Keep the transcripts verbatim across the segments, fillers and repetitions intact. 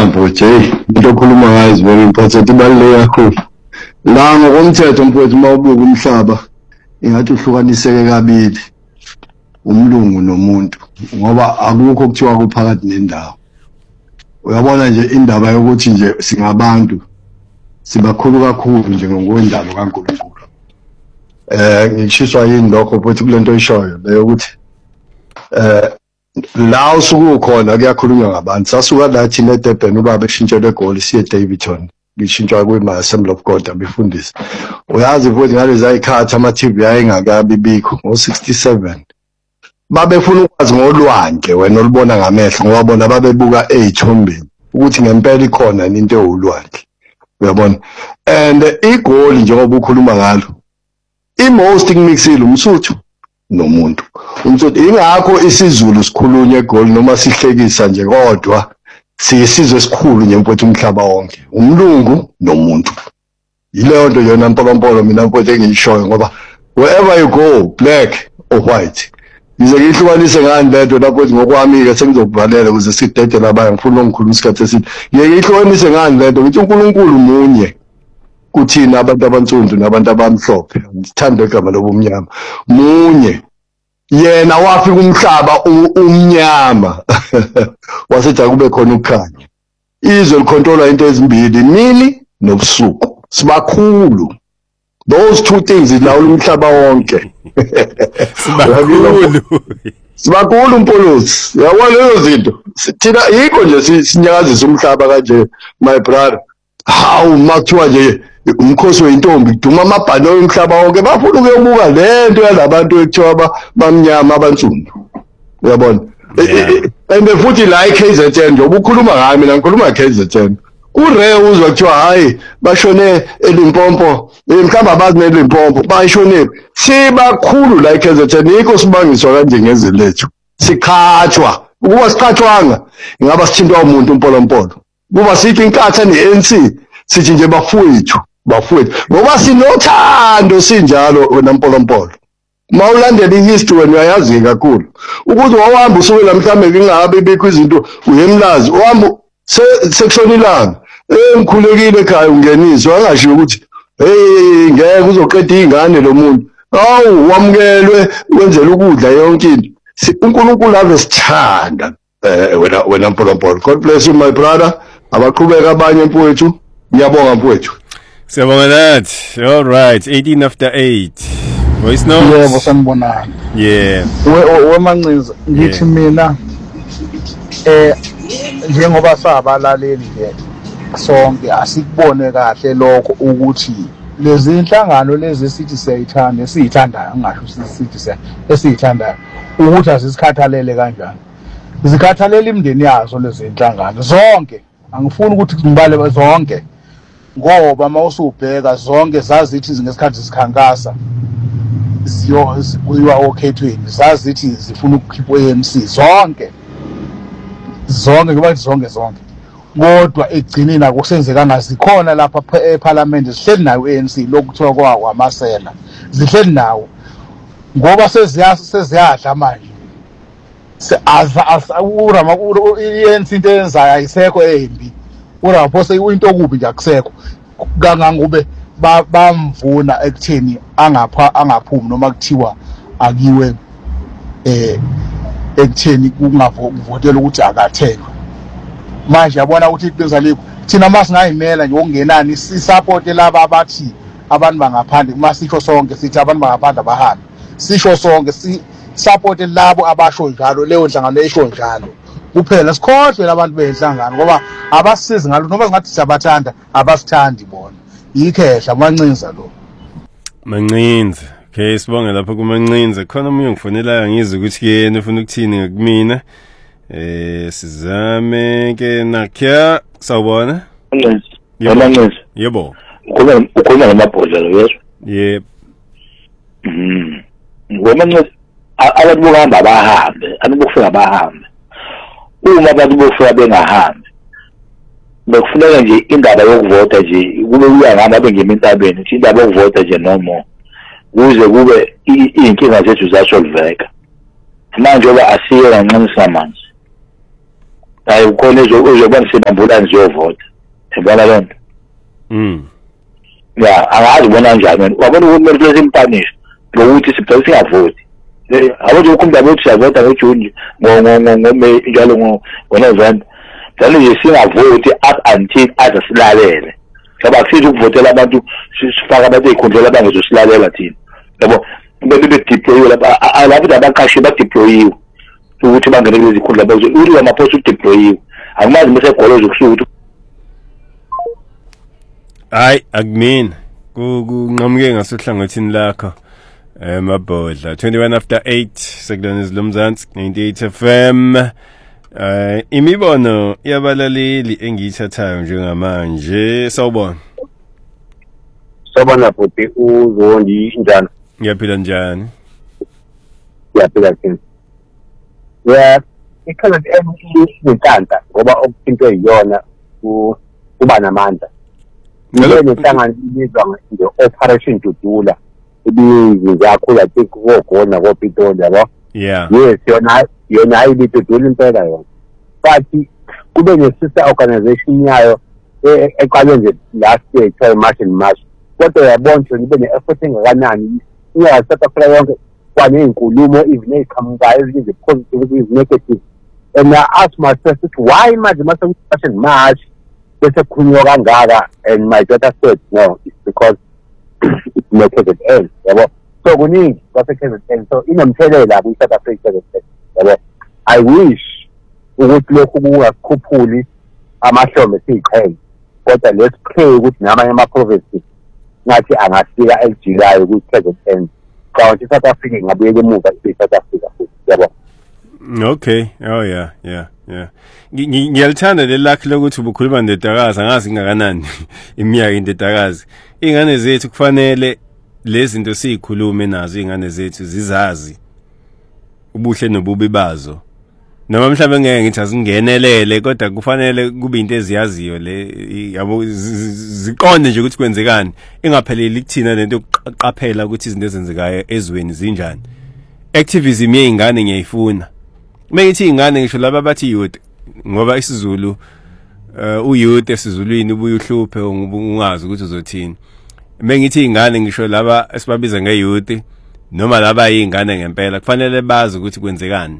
Yeah, mfowethu, into okhuluma ngayo is very important, ibaluleke kakhulu. La ngokomthetho mfowethu uma ubuka umhlaba ingathi uhlukaniseke kabili, umlungu nomuntu, ngoba akukho kuthiwa kuphakathi nendawo. Uyabona nje indaba yokuthi nje singabantu sibakhulu kakhulu nje ngokwendalo kaNkulunkulu. Eh ngishiswa yini lokho mfowethu kulento oyishoyo leyo ukuthi eh la usuku khona kuyakhulunywa ngabantu sasuka la thina eDurban ubaba eshintshelwe egoli siye eDaveyton ngishintshwa kwema Assembly of God abefundisi uyazi futhi ngalezi ayikhathi ama T V ayengakabi bikho ngo sixty-seven babefuna ukwazi ngolwandle wena olubona ngamehlo ngoba bona babebuka ezithombeni ukuthi ngempela ikhona into ewulwandle uyabona and igoli njengoba ukhuluma ngalo i-most kumixile umsuthu nomuntu umsuthu ingakho isiZulu sikhulunywa egoli noma sihlekisa nje kodwa siyisizwe esikhulu nje mfowethu umhlaba wonke umlungu nomuntu yileyo nto yona mpompolo mina mfowethu engiyishoyo ngoba wherever you go black or white yize ngihlukanise ngani lento lapho ngokwami ke sengizokubhalela ukuze sidede labanye ngifuna ungikhuluma isikhathi esithi ngeke ngihlukanise ngani lento ngithi uNkulunkulu munye kuthina abantu abansundu nabantu abamhlophe ngithanda igama lobumnyama munye yena wafika umhlaba umnyama wasithi akube khona ukukhanya izwe likhontrola into ezimbili imini nobusuku sibakhulu those two things ilawula umhlaba wonke sibakhulu sibakhulu mpolosi yabona lezo zinto thina yikho nje sinyakazisa umhlaba kanje my brother hawu makuthiwa nje umkhosi weintombi kuduma amabhano omhlaba wonke bafuna ukuyobuka lento yalabantu ekuthiwa bamnyama abansundu uyabona and futhi la iK Z N njengoba ukhuluma ngayo mina ngikhuluma iK Z N ure uzwa kuthiwa hayi bashone eLimpopo mhlawumbe abazi neLimpopo bashone sibakhulu la iK Z N yikho sibangiswa kanje ngeze lethu sikhathwa ukuba sikhathwanga ingaba sithintwa umuntu umpolompolo kuba sithi inkatha ne-A N C sithi nje bafowethu bafowethu ngoba sinothando sinjalo wena mpolompolo uma ulandela ihistory wena uyayazi kakhulu ukuthi wahamba usukela mhlambe ngingakabe bikho izinto uyemlazi uhamba sekushona ilanga engikhulekile ekhaya ungeniswa angasho ukuthi hey ngeke uzoqeda ingane lo muntu awu wamukelwe wenzela ukudla yonke into uNkulunkulu ave sithanda eh wena wena mpolompolo God bless you my brother abaqhubeka abanye mfowethu ngiyabonga mfowethu siyabonga that all right eighteen after eight voice note yebo sanibonana yeah we wemancinza ngithi mina eh njengoba sabalaleli nje sonke asikubone kahle lokho ukuthi lezi inhlangano lezi sithi siyayithanda esiyithandayo ngisho sithi esiyithandayo ukuthi asisikhathalele kanjani zikhathalela imndeni yazo lezi inhlangano zonke angifuni ukuthi ngibale zonke ngoba mawusubheka zonke zazithi ngesikhathi sikhankasa siyo kuyiwa okhethweni zazithi zifuna ukukhipha i-A N C zonke zonke ngoba zonke zonke kodwa egcinina kusenzekanga zikhona lapha eParliament zihleli nayo i-A N C lokuthiwa kwamasela zihleli nawo ngoba seziyadla manje aza urama i-A N C into eyenzayo ayisekho embi uraphose into okubi nje akusekho kangangube bamvuna ekutheni angapha angaphumi noma kuthiwa akiwe eh ekutheni kungavotela ukuthi akathenwe manje yabona ukuthi iqiniso alikho thina masingayimela nje okungenani sisupport laba abathi abantu bangaphandle masisho sonke sithi abantu bangaphandle abahambe sisho sonke si support labo abasho njalo leyo nhlangano esho njalo kuphela sikhohlwe labantu behlangana ngoba abasizi ngalo noma ngathi siyabathanda abasithandi bona yikhehla mancinza lo mancinza okay sibonge lapha kumancinza khona umuntu ngifonela ngizwe ukuthi yena ufuna ukuthini ngakumina eh sizame ke nakya sawubona mancinza yebo ukhuluma ukhuluma ngamabhodlela yeso yebo mhm ngoba abantu bokuhamba bahambe abantu bokufika bahambe uma abantu bokufika bengahambi bekufuneka nje indaba yokuvota nje kube uyangana bengema intabeni ukuthi indaba yokuvota nje noma kuze kube inkinga zethu zasolveka manje oba asiye kancane samanje hayi ukhona uzoba nisebambulani ziyovota yabona lento mm ya angazi bona kanjani wabona ukuthi kumele simpanise ngokuthi sibheke singavoti abo ukumba bethi siyavota ngoJune ngo ngo ngo njalo ngo ngoNovember then nje singavoti up until azasilalele ngoba akusizi ukuvotela abantu sifaka abantu ezikhundleni abangezosilalela thina yabo bebe bedeploy lapha alapho abaqashi ba deployiwe ukuthi bangene kulezi khundla bazo uri amaphosto deployiwe akumazi mase golozo kusuku hayi akumina kunqamuke ngasohlangothini lakho eh mabhodla twenty-one after eight sekulona izilomzansi ninety-eight F M eh imibono yabalaleli engiyithathayo njengamanje sawubona sawubona futhi uzondi njani ngiyaphila njani ngiyaphila kini yeah ikhala ezinhlanta ngoba okuthintwe yiyona kuba namandla ngeke nehlangana ibizwa nje operation Dudula ibizi zakho yathi kugona koPitoli yabo yeah yes yona yona ayibi Dudula impela yona but kube ne sister organization yayo eqale nje last year ethiwa Martian March kodwa yabona nje ibe ne effort engakanani iya South Africa yonke kwanezinkulumo even eziqhamukayo ezinye nje positive ezinye negative and I ask myself why manje mase Martian March bese kukhulunywa kangaka and my daughter said no it's because it's no K Z N yabo so kuningi kwase K Z N so inomthelela ku South Africa yabo I wish ukuthi lokhu kungakhuphuli amahlombe siqhele kodwa let's pray ukuthi namanye ama provinces ngathi angafika elijilayo ku K Z N kanti South Africa ingabuyela emuva i South Africa yabo okay oh yeah yeah yeah ngiyalithanda lelakhi lokuthi ubukhuluma ndedakazi angazi ingakanani iminyaka indedakazi ingane zethu kufanele lezi zinto sizikhulume nazo ingane zethu zizazi ubuhle nobubi bazo noma mhlawumbe ngeke ngithi azingenelele kodwa kufanele kube into eziyaziyo le yabo ziqonde nje ukuthi kwenzekani ingapheleli kuthina lento yokuqaphela ukuthi izinto ezenzekayo ezweni zinjani activism yeingane ngiyayifuna mengithi ingane ngisho laba bathi youth ngoba isiZulu uh, uyouth esizulwini ubuye uhluphe ungazi ukuthi uzothini mengithi ingane ngisho laba esibabiza ngeyouth noma laba yingane ngempela kufanele bazi ukuthi kwenzekani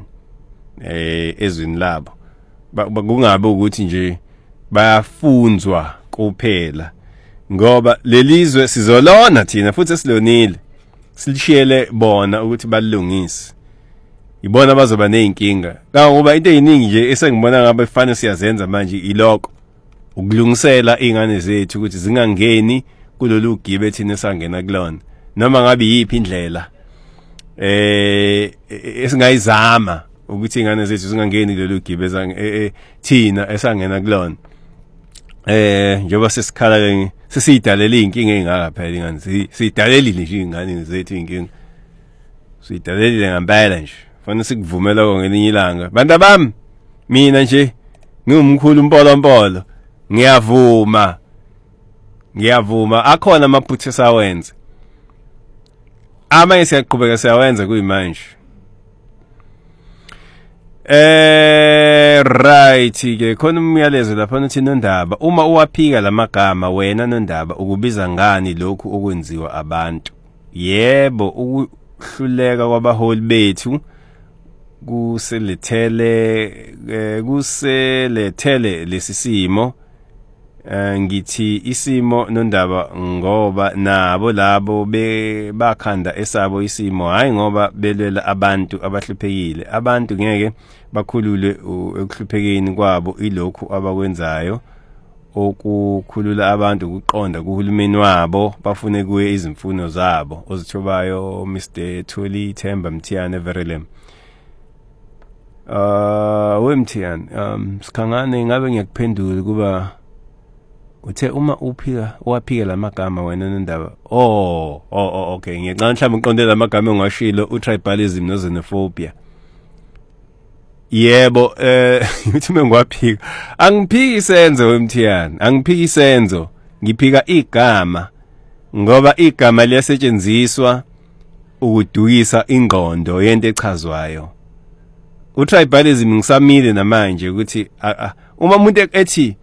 eh ezweni labo kungabe ukuthi nje bayafunzwa kuphela ngoba lelizwe sizolona thina futhi esilonile silishiyele bona ukuthi balungise ibona abazoba nezinkinga ngoba into eyiningi nje esengibona ngabe kufanele siyazenza manje iloko ukulungisela ingane zethu ukuthi zingangeni kulolu gibe thina esangena kulona noma ngabe yipi indlela eh esingayizama ukuthi ingane zethu zingangeni kulolu gibe thina esangena kulona eh njoba sesikhala ke sesidalela inkinga engaka phela ingane sidalelile nje ingane zethu inkinga sidalelile ngempela nje fanele sikuvumela ngelinye ilanga bantu bami mina nje ngumkhulu umpolompolo ngiyavuma ngiyavuma akhona amaphutha sawenza ama siyaqhubeka siyawenza kuyimanje eh right ke khona umyalezo lapha uthi Nondaba uma uwaphika lamagama wena Nondaba ukubiza ngani lokhu okwenziwa abantu yebo ukuhluleka kwabaholi bethu kuselethele kuselethele lesisimo ngithi isimo Nondaba ngoba nabo labo bebakhanda esabo isimo hayi ngoba belwela abantu abahluphekile abantu ngeke bakhulule ekuhluphekeni kwabo ilokhu abakwenzayo okukhulula abantu ukuqonda kuhulumeni wabo bafune kuye izimfuno zabo ozithobayo Mister Thuli Themba Mthiyane Verelem uh wemthiyane um sikhangane ngabe ngiyakuphendula kuba uthe uma uphika waphika lamagama wena Nondaba oh oh okay ngiyaqala mhlawumbe uqonde lamagama ongashilo utribalism no xenophobia yebo eh uthi mengiwaphika angiphiki isenzo wemthiyane angiphiki isenzo ngiphika igama ngoba igama liyasetshenziswa ukudukisa ingqondo yento echazwayo utribalism ngisamile namanje ukuthi uma umuntu ethi